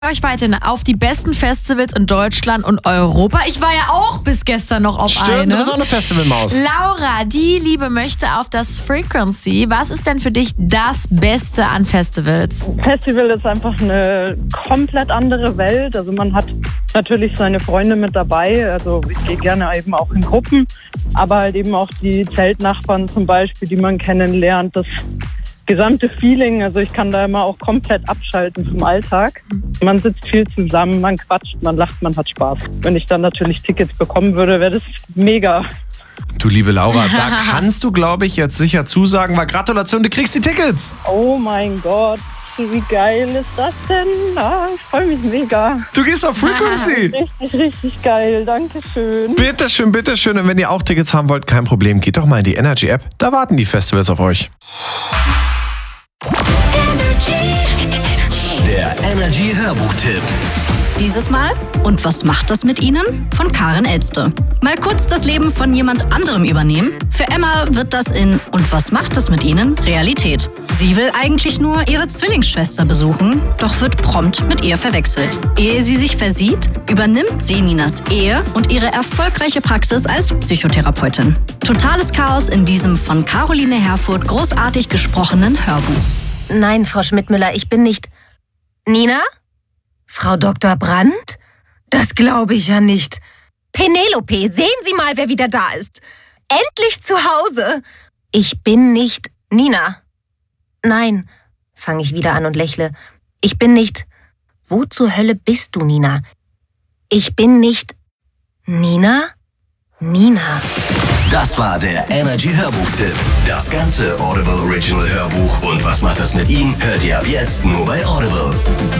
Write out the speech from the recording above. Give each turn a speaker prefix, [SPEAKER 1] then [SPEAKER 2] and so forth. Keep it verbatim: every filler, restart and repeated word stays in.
[SPEAKER 1] Euch weiterhin auf die besten Festivals in Deutschland und Europa. Ich war ja auch bis gestern noch auf
[SPEAKER 2] Stimmt,
[SPEAKER 1] eine.
[SPEAKER 2] du bist auch eine Festivalmaus.
[SPEAKER 1] Laura, die Liebe möchte auf das Frequency. Was ist denn für dich das Beste an Festivals?
[SPEAKER 3] Festival ist einfach eine komplett andere Welt. Also man hat natürlich seine Freunde mit dabei. Also ich gehe gerne eben auch in Gruppen, aber halt eben auch die Zeltnachbarn zum Beispiel, die man kennenlernt. Das gesamte Feeling, also ich kann da immer auch komplett abschalten vom Alltag. Man sitzt viel zusammen, man quatscht, man lacht, man hat Spaß. Wenn ich dann natürlich Tickets bekommen würde, wäre das mega.
[SPEAKER 2] Du liebe Laura, da kannst du, glaube ich, jetzt sicher zusagen, weil Gratulation, du kriegst die Tickets.
[SPEAKER 3] Oh mein Gott, wie geil ist das denn? Ah, ich freue mich mega.
[SPEAKER 2] Du gehst auf Frequency.
[SPEAKER 3] Richtig, richtig geil, danke schön.
[SPEAKER 2] Bitteschön, bitteschön. Und wenn ihr auch Tickets haben wollt, kein Problem, geht doch mal in die Energy-App. Da warten die Festivals auf euch.
[SPEAKER 4] Der Energy-Hörbuch-Tipp.
[SPEAKER 5] Dieses Mal Und was macht das mit Ihnen? Von Karin Elster. Mal kurz das Leben von jemand anderem übernehmen. Für Emma wird das in Und was macht das mit Ihnen? Realität. Sie will eigentlich nur ihre Zwillingsschwester besuchen, doch wird prompt mit ihr verwechselt. Ehe sie sich versieht, übernimmt sie Ninas Ehe und ihre erfolgreiche Praxis als Psychotherapeutin. Totales Chaos in diesem von Caroline Herfurth großartig gesprochenen Hörbuch.
[SPEAKER 6] Nein, Frau Schmidt-Müller, ich bin nicht... Nina? Frau Doktor Brandt? Das glaube ich ja nicht. Penelope, sehen Sie mal, wer wieder da ist. Endlich zu Hause. Ich bin nicht Nina. Nein, fange ich wieder an und lächle. Ich bin nicht... Wo zur Hölle bist du, Nina? Ich bin nicht... Nina? Nina.
[SPEAKER 4] Das war der Energy Hörbuch-Tipp. Das ganze Audible Original Hörbuch und was macht das mit ihm, hört ihr ab jetzt nur bei Audible.